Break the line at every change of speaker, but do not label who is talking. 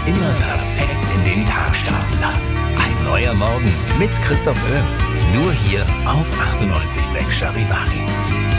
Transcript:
immer perfekt in den Tag starten lassen. Ein neuer Morgen mit Christoph Öhm. Nur hier auf 98.6 Charivari.